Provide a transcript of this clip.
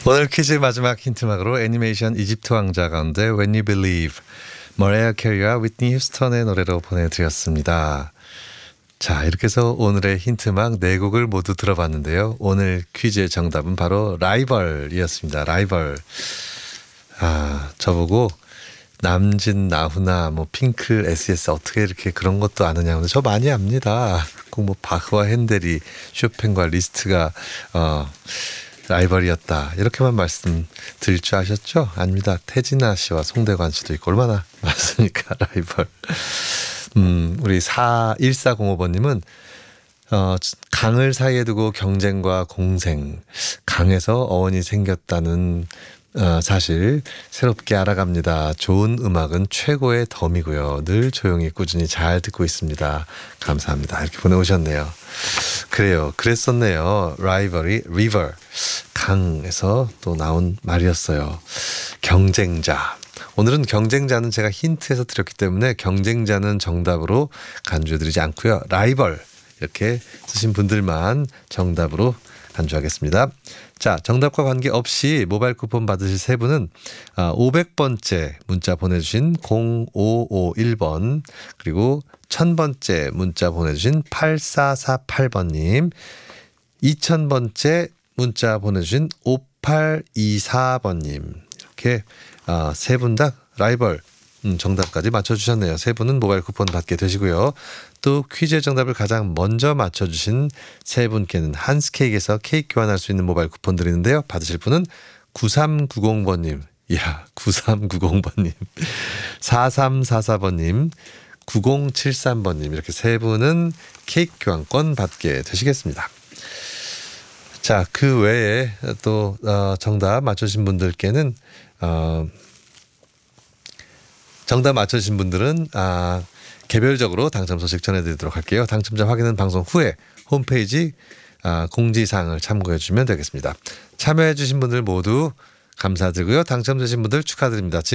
오늘 퀴즈 마지막 힌트막으로 애니메이션 이집트 왕자 가운데 When You Believe 머라이어 캐리와 위트니 휴스턴의 노래로 보내드렸습니다. 자, 이렇게 해서 오늘의 힌트막 4곡을 모두 들어봤는데요. 오늘 퀴즈의 정답은 바로 라이벌이었습니다. 라이벌. 저보고 남진, 나훈아, 핑클, SES 어떻게 이렇게 그런 것도 아느냐고. 저 많이 압니다. 꼭 바흐와 핸델이, 쇼팽과 리스트가 라이벌이었다. 이렇게만 말씀드릴 줄 아셨죠? 아닙니다. 태진아 씨와 송대관 씨도 있고 얼마나 많습니까? 라이벌. 우리 1405번님은 강을 사이에 두고 경쟁과 공생, 강에서 어원이 생겼다는 사실 새롭게 알아갑니다. 좋은 음악은 최고의 덤이고요. 늘 조용히 꾸준히 잘 듣고 있습니다. 감사합니다. 이렇게 보내오셨네요. 그래요. 그랬었네요. 라이벌이 리버, 강에서 또 나온 말이었어요. 경쟁자. 오늘은 경쟁자는 제가 힌트에서 드렸기 때문에 경쟁자는 정답으로 간주해드리지 않고요. 라이벌 이렇게 쓰신 분들만 정답으로 간주하겠습니다. 자, 정답과 관계없이 모바일 쿠폰 받으실 세 분은 500번째 문자 보내주신 0551번 그리고 1000번째 문자 보내주신 8448번님 2000번째 문자 보내주신 5824번님 이렇게 세 분 다 라이벌 정답까지 맞춰주셨네요. 세 분은 모바일 쿠폰 받게 되시고요. 또 퀴즈의 정답을 가장 먼저 맞춰주신 세 분께는 한스케이크에서 케이크 교환할 수 있는 모바일 쿠폰 드리는데요. 받으실 분은 9390번님, 9390번님, 4344번님, 9073번님 이렇게 세 분은 케이크 교환권 받게 되시겠습니다. 자, 그 외에 또 정답 맞춰주신 분들께는 정답 맞춰주신 분들은 개별적으로 당첨 소식 전해드리도록 할게요. 당첨자 확인은 방송 후에 홈페이지 공지사항을 참고해 주시면 되겠습니다. 참여해 주신 분들 모두 감사드리고요. 당첨되신 분들 축하드립니다.